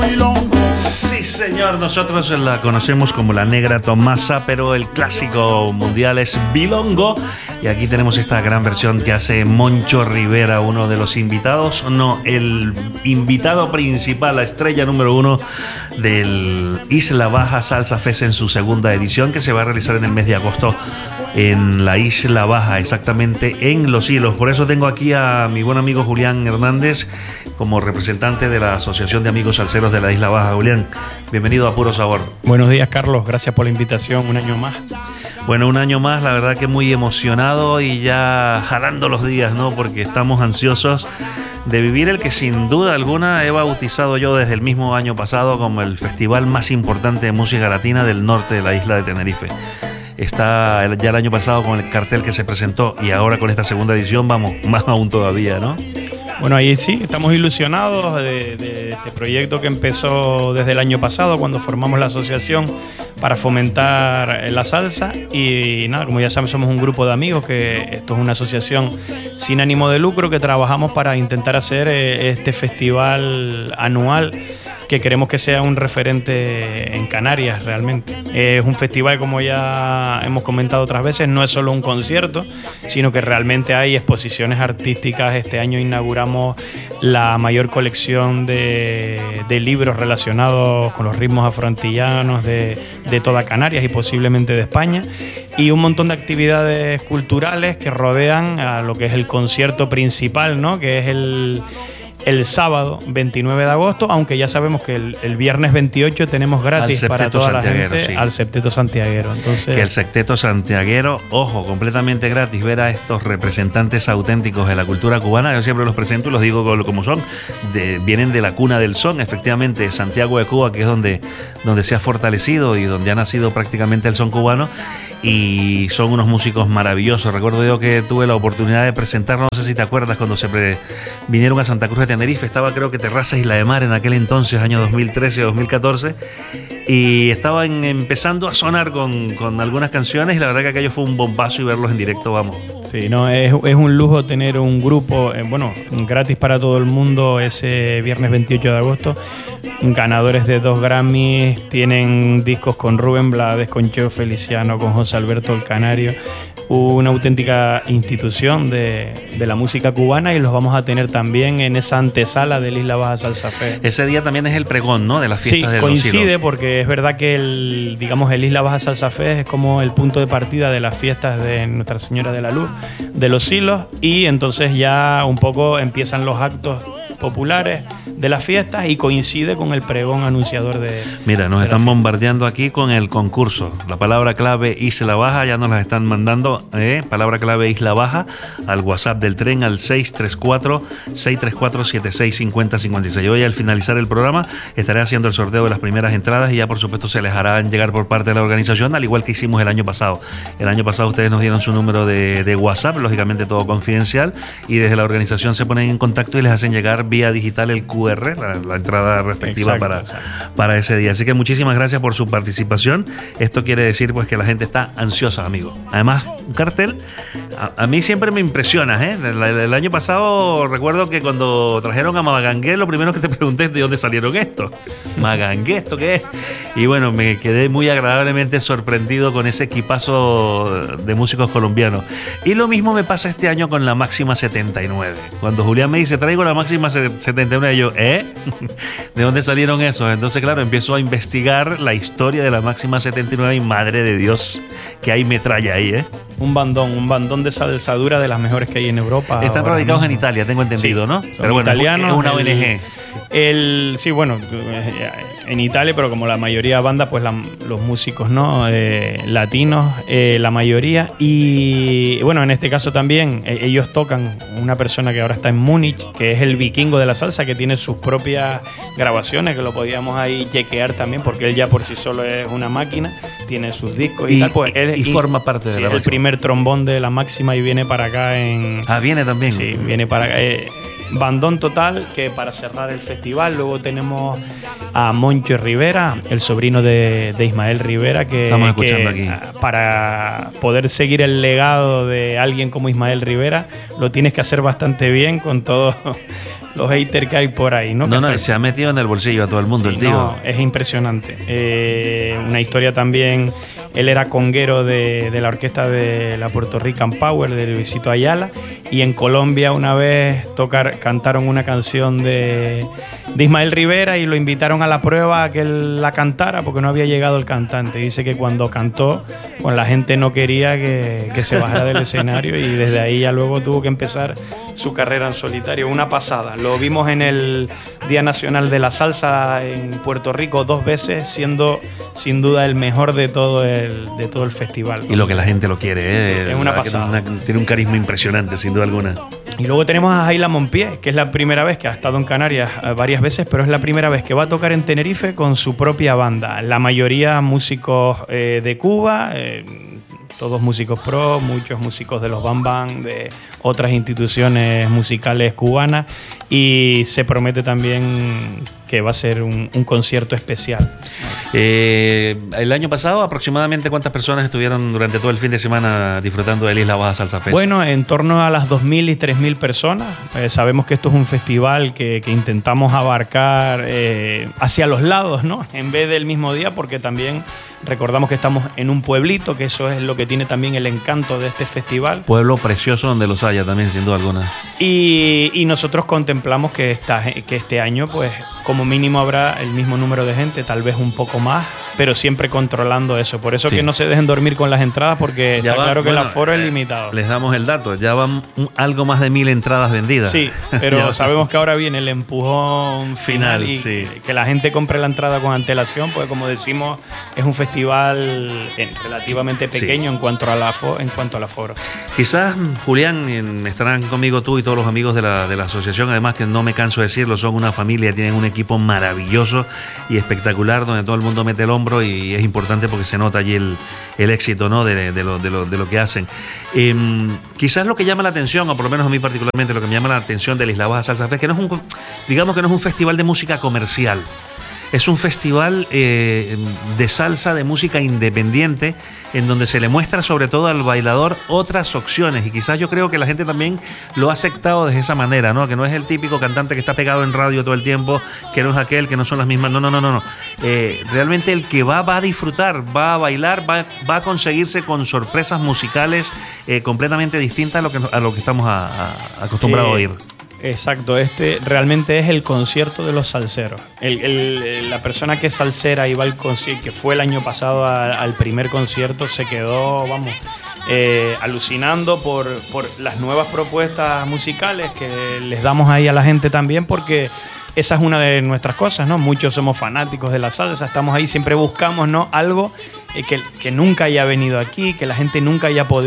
Sí, señor, nosotros la conocemos como la Negra Tomasa, pero el clásico mundial es Bilongo. Y aquí tenemos esta gran versión que hace Moncho Rivera, uno de los invitados, no, el invitado principal, la estrella número uno del Isla Baja Salsa Fest en su segunda edición, que se va a realizar en el mes de agosto en la Isla Baja, exactamente en Los Hilos. Por eso tengo aquí a mi buen amigo Julián Hernández como representante de la Asociación de Amigos Salseros de la Isla Baja. Julián, bienvenido a Puro Sabor. Buenos días, Carlos, gracias por la invitación, un año más. Bueno, un año más, la verdad que muy emocionado y ya jalando los días, ¿no? Porque estamos ansiosos de vivir el que sin duda alguna he bautizado yo desde el mismo año pasado como el festival más importante de música latina del norte de la isla de Tenerife. Está ya el año pasado con el cartel que se presentó y ahora con esta segunda edición vamos más aún todavía, ¿no? Bueno, ahí sí, estamos ilusionados de este proyecto que empezó desde el año pasado cuando formamos la asociación para fomentar la salsa y nada, como ya saben, somos un grupo de amigos que esto es una asociación sin ánimo de lucro que trabajamos para intentar hacer este festival anual que queremos que sea un referente en Canarias realmente. Es un festival, como ya hemos comentado otras veces, no es solo un concierto, sino que realmente hay exposiciones artísticas. Este año inauguramos la mayor colección de libros relacionados con los ritmos afroantillanos de toda Canarias y posiblemente de España, y un montón de actividades culturales que rodean a lo que es el concierto principal, ¿no? Que es el sábado 29 de agosto, aunque ya sabemos que el viernes 28 tenemos gratis para toda la gente, sí, al Septeto Santiaguero. Entonces, que el Septeto Santiaguero, ojo, completamente gratis, ver a estos representantes auténticos de la cultura cubana. Yo siempre los presento y los digo como son. Vienen de la cuna del son, efectivamente, Santiago de Cuba, que es donde se ha fortalecido y donde ha nacido prácticamente el son cubano. Y son unos músicos maravillosos. Recuerdo yo que tuve la oportunidad de presentarlos, no sé si te acuerdas, cuando vinieron a Santa Cruz de Tenerife. Estaba, creo que Terraza Isla de Mar en aquel entonces, año 2013 o 2014, y estaban empezando a sonar con algunas canciones, y la verdad que aquello fue un bombazo, y verlos en directo, vamos. Sí, no, es un lujo tener un grupo, gratis para todo el mundo ese viernes 28 de agosto. Ganadores de 2 Grammys, tienen discos con Rubén Blades, con Cheo Feliciano, con José Alberto el Canario, una auténtica institución de la música cubana, y los vamos a tener también en esa antesala del Isla Baja Salsa Fest. Ese día también es el pregón, ¿no?, de las fiestas de Los Hilos. Sí, coincide, porque es verdad que el Isla Baja Salsa Fest es como el punto de partida de las fiestas de Nuestra Señora de la Luz de Los Hilos, y entonces ya un poco empiezan los actos populares de las fiestas y coincide con el pregón anunciador de... Mira, nos están bombardeando aquí con el concurso. La palabra clave Isla Baja, ya nos las están mandando, palabra clave Isla Baja, al WhatsApp del tren, al 634-7650-56. Hoy, al finalizar el programa, estaré haciendo el sorteo de las primeras entradas, y ya por supuesto se les harán llegar por parte de la organización, al igual que hicimos el año pasado. El año pasado ustedes nos dieron su número de WhatsApp, lógicamente todo confidencial, y desde la organización se ponen en contacto y les hacen llegar vía digital el QR, la entrada respectiva. Exacto. Para ese día. Así que muchísimas gracias por su participación. Esto quiere decir pues que la gente está ansiosa, amigo. Además, un cartel a mí siempre me impresiona, ¿eh? El año pasado recuerdo que cuando trajeron a Magangué, lo primero que te pregunté es de dónde salieron estos. Magangué, ¿esto qué es? Y bueno, me quedé muy agradablemente sorprendido con ese equipazo de músicos colombianos. Y lo mismo me pasa este año con la Máxima 79. Cuando Julián me dice, traigo la Máxima 79, y yo, ¿de dónde salieron esos? Entonces, claro, empiezo a investigar la historia de la Máxima 79 y madre de Dios, que hay metralla ahí, ¿eh? Un bandón de salsadura de las mejores que hay en Europa. Están radicados en Italia, tengo entendido, sí, ¿no? Pero bueno, italianos, es una ONG. Sí, bueno, en Italia, pero como la mayoría de bandas, pues los músicos, ¿no? Latinos, la mayoría. Y bueno, en este caso también ellos tocan una persona que ahora está en Múnich, que es el vikingo de la salsa, que tiene sus propias grabaciones, que lo podíamos ahí chequear también, porque él ya por sí solo es una máquina, tiene sus discos y tal. Pues y forma parte de la Máxima. El primer trombón de la Máxima, y viene para acá en... Ah, viene también. Sí, viene para acá. Bandón total, que para cerrar el festival. Luego tenemos a Moncho Rivera, el sobrino de Ismael Rivera, que estamos escuchando aquí. Para poder seguir el legado de alguien como Ismael Rivera, lo tienes que hacer bastante bien con todo los haters que hay por ahí, ¿no? No, se ha metido en el bolsillo a todo el mundo, sí, el tío. No, es impresionante. Una historia también, él era conguero de la orquesta de la Puerto Rican Power, de Luisito Ayala, y en Colombia una vez cantaron una canción de Ismael Rivera y lo invitaron a la prueba a que él la cantara porque no había llegado el cantante. Dice que cuando cantó, pues la gente no quería que se bajara del escenario y desde ahí ya luego tuvo que empezar su carrera en solitario. Una pasada. Lo vimos en el Día Nacional de la Salsa en Puerto Rico 2 veces, siendo sin duda el mejor de todo el festival, ¿no? Y lo que la gente lo quiere, ¿eh? Sí, es una pasada. Tiene un carisma impresionante, sin duda alguna. Y luego tenemos a Jaila Monpié, que es la primera vez que ha estado en Canarias varias veces, pero es la primera vez que va a tocar en Tenerife con su propia banda. La mayoría músicos de Cuba, todos músicos pro, muchos músicos de los Bam Bam, de otras instituciones musicales cubanas, y se promete también que va a ser un concierto especial. El año pasado, aproximadamente, ¿cuántas personas estuvieron durante todo el fin de semana disfrutando del Isla Baja Salsa Fest? Bueno, en torno a las 2.000 y 3.000 personas. Sabemos que esto es un festival que intentamos abarcar hacia los lados, ¿no? En vez del mismo día, porque también recordamos que estamos en un pueblito, que eso es lo que tiene también el encanto de este festival. Pueblo precioso donde los haya también, sin duda alguna. Y nosotros contemplamos que este año, pues, como mínimo habrá el mismo número de gente, tal vez un poco más, pero siempre controlando eso. Por eso sí, que no se dejen dormir con las entradas, porque ya está claro que el aforo es limitado. Les damos el dato, ya van algo más de 1.000 entradas vendidas. Sí, pero sabemos que ahora viene el empujón final y sí, que la gente compre la entrada con antelación, pues como decimos, es un festival relativamente pequeño en cuanto al aforo. Quizás, Julián, estarán conmigo tú y todos los amigos de la asociación, además que no me canso de decirlo, son una familia, tienen un equipo maravilloso y espectacular donde todo el mundo mete el hombro y es importante porque se nota allí el éxito, ¿no? de lo que hacen. Quizás lo que llama la atención, o por lo menos a mí particularmente, lo que me llama la atención del Isla Baja Salsa Fest, que no es digamos que no es un festival de música comercial. Es un festival de salsa, de música independiente, en donde se le muestra sobre todo al bailador otras opciones. Y quizás yo creo que la gente también lo ha aceptado de esa manera, ¿no? Que no es el típico cantante que está pegado en radio todo el tiempo, que no es aquel, que no son las mismas. No. Realmente el que va a disfrutar, va a bailar, va a conseguirse con sorpresas musicales completamente distintas a lo que estamos acostumbrados a oír. Exacto, este realmente es el concierto de los salseros. La persona que es salsera y va al concierto, que fue el año pasado al primer concierto, se quedó, alucinando por las nuevas propuestas musicales que les damos ahí a la gente también, porque esa es una de nuestras cosas, ¿no? Muchos somos fanáticos de la salsa, estamos ahí, siempre buscamos, ¿no? Algo que nunca haya venido aquí, que la gente nunca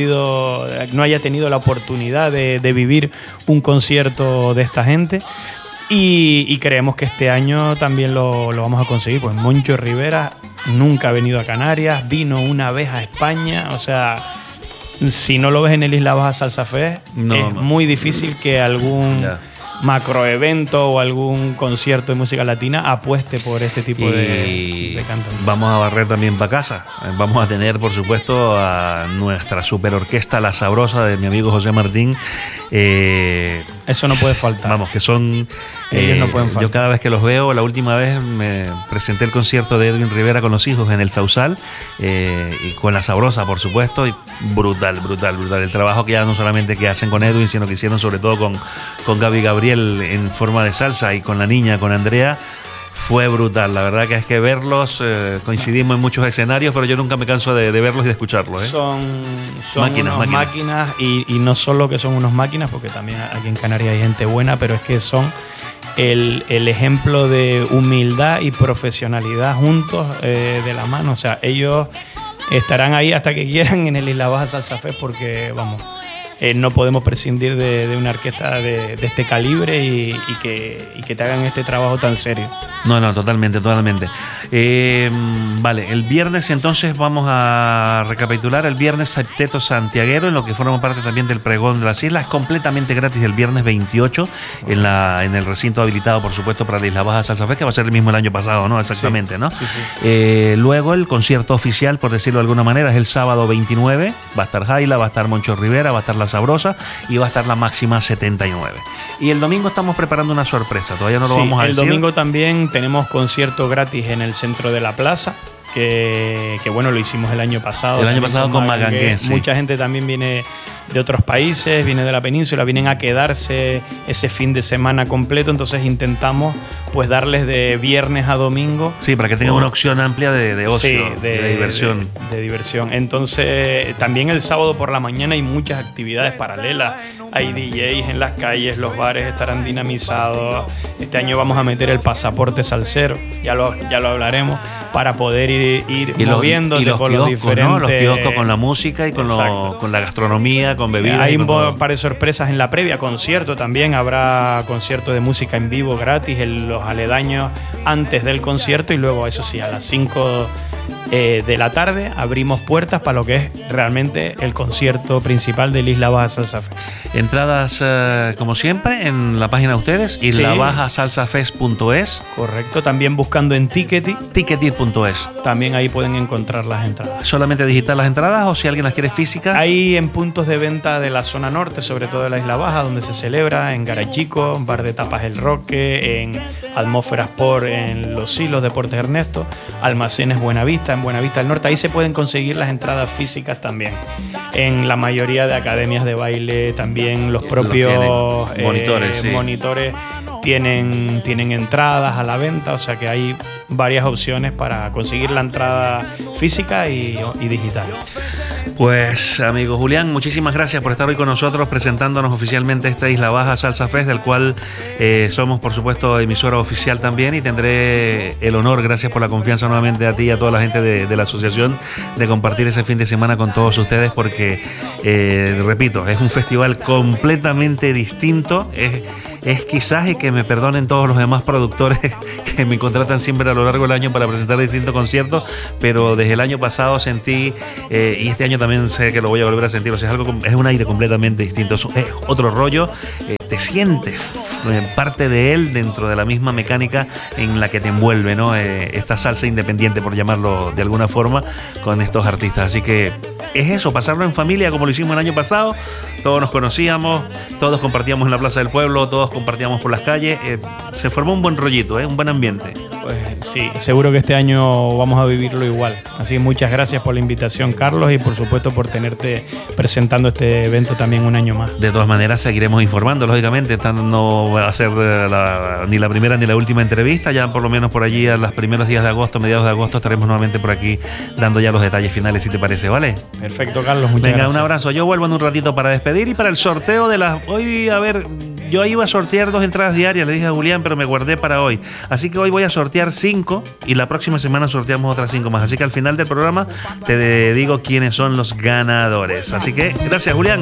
no haya tenido la oportunidad de vivir un concierto de esta gente. Y creemos que este año también lo vamos a conseguir. Pues Moncho Rivera nunca ha venido a Canarias, vino una vez a España, o sea, si no lo ves en el Isla Baja Salsa Fest, es muy difícil que algún macroevento o algún concierto de música latina apueste por este tipo de cantantes. Vamos a barrer también para casa. Vamos a tener, por supuesto, a nuestra super orquesta La Sabrosa de mi amigo José Martín. Eso no puede faltar. Vamos, que son... Ellos no pueden faltar. Yo cada vez que los veo, la última vez me presenté el concierto de Edwin Rivera con los hijos en el Sausal, y con La Sabrosa, por supuesto, y brutal. El trabajo que ya no solamente que hacen con Edwin, sino que hicieron sobre todo con Gaby Gabriel en forma de salsa y con la niña, con Andrea, fue brutal. La verdad que es que verlos, coincidimos en muchos escenarios, pero yo nunca me canso de verlos y de escucharlos. Son máquinas y no solo que son unos máquinas, porque también aquí en Canarias hay gente buena, pero es que son el ejemplo de humildad y profesionalidad juntos, de la mano. O sea, ellos estarán ahí hasta que quieran en el Isla Baja Salsa Fest, porque no podemos prescindir de una orquesta de este calibre y que te hagan este trabajo tan serio. No, totalmente. Vale, el viernes entonces vamos a recapitular. El viernes Septeto Santiaguero, en lo que forma parte también del Pregón de las Islas, completamente gratis el viernes 28 en el recinto habilitado, por supuesto, para la Isla Baja Salsa Fest, que va a ser el mismo el año pasado, ¿no? Exactamente, sí, ¿no? Sí. Luego el concierto oficial, por decirlo de alguna manera, es el sábado 29. Va a estar Jaila, va a estar Moncho Rivera, va a estar La sabrosa y va a estar la máxima 79. Y el domingo estamos preparando una sorpresa, todavía no lo vamos a decir. El domingo también tenemos concierto gratis en el centro de la plaza. Que bueno, lo hicimos el año pasado. El año pasado con Magangué, sí. Mucha gente también viene de otros países, viene de la península, vienen a quedarse ese fin de semana completo, entonces intentamos pues darles de viernes a domingo. Sí, para que tengan una opción amplia de ocio, sí, de diversión. De diversión. Entonces, también el sábado por la mañana hay muchas actividades paralelas. Hay DJs en las calles, los bares estarán dinamizados. Este año vamos a meter el pasaporte salsero, ya lo hablaremos, para poder ir moviéndote por los diferentes... ¿no? Los kioscos con la música y con la gastronomía, con bebidas. Hay un par de sorpresas en la previa, concierto también, habrá concierto de música en vivo gratis en los aledaños antes del concierto y luego, eso sí, a las 5 de la tarde abrimos puertas para lo que es realmente el concierto principal del Isla Baja Salsa Fest. Entradas, como siempre, en la página de ustedes, islabajasalsafest.es. Correcto, también buscando en Ticketit.es. También ahí pueden encontrar las entradas. ¿Solamente digital las entradas o si alguien las quiere física? Hay en puntos de venta de la zona norte, sobre todo de la Isla Baja, donde se celebra, en Garachico, en Bar de Tapas El Roque, en Atmósfera Sport, en Los Hilos, Deportes Ernesto, Almacenes Buenavista, en Buenavista del Norte. Ahí se pueden conseguir las entradas físicas también. En la mayoría de academias de baile también los propios monitores tienen entradas a la venta, o sea que hay varias opciones para conseguir la entrada física y digital. Pues, amigo Julián, muchísimas gracias por estar hoy con nosotros presentándonos oficialmente esta Isla Baja Salsa Fest, del cual somos, por supuesto, emisora oficial también, y tendré el honor, gracias por la confianza nuevamente a ti y a toda la gente de la asociación, de compartir ese fin de semana con todos ustedes, porque, repito, es un festival completamente distinto. Es quizás, y que me perdonen todos los demás productores que me contratan siempre a lo largo del año para presentar distintos conciertos, pero desde el año pasado sentí, y este año también sé que lo voy a volver a sentir, o sea, es un aire completamente distinto, es otro rollo, te sientes parte de él dentro de la misma mecánica en la que te envuelve, ¿no? Esta salsa independiente, por llamarlo de alguna forma, con estos artistas. Así que es eso, pasarlo en familia como lo hicimos el año pasado. Todos nos conocíamos, todos compartíamos en la Plaza del Pueblo, todos compartíamos por las calles. Se formó un buen rollito, un buen ambiente. Pues sí, seguro que este año vamos a vivirlo igual. Así que muchas gracias por la invitación, Carlos, y por supuesto por tenerte presentando este evento también un año más. De todas maneras, seguiremos informando, lógicamente. Esta no va a ser ni la primera ni la última entrevista. Ya por lo menos por allí a los primeros días de agosto, mediados de agosto, estaremos nuevamente por aquí dando ya los detalles finales, si te parece, ¿vale? Perfecto, Carlos, muchas gracias. Un abrazo. Yo vuelvo en un ratito para despedir y para el sorteo de las... Hoy, a ver, yo iba a sortear 2 entradas diarias, le dije a Julián, pero me guardé para hoy. Así que hoy voy a sortear 5 y la próxima semana sorteamos otras 5 más. Así que al final del programa te digo quiénes son los ganadores. Así que gracias, Julián.